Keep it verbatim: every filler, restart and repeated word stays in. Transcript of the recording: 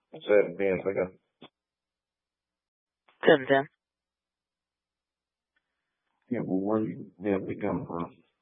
What's that being again? Ten ten. Yeah, well, where you yeah, they come from?